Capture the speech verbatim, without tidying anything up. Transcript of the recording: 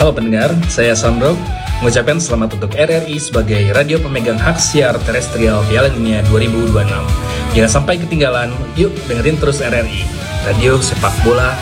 Halo pendengar, saya Sandro mengucapkan selamat untuk R R I sebagai radio pemegang hak siar terestrial Piala Dunia dua ribu dua puluh enam. Jangan sampai ketinggalan, yuk dengerin terus R R I, Radio Sepak Bola